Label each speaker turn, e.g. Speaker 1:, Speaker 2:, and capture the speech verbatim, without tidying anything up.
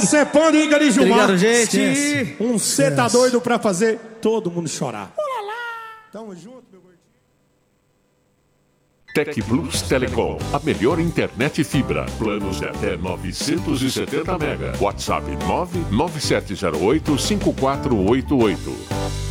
Speaker 1: Cepando, Inga de Gilmar.
Speaker 2: Obrigado, gente.
Speaker 1: Esquece. Um cê tá doido pra fazer todo mundo chorar. Tamo junto, meu gordinho.
Speaker 3: Tec Plus Telecom, a melhor internet fibra. Planos de até novecentos e setenta mega. WhatsApp nove nove sete zero oito cinco quatro oito oito.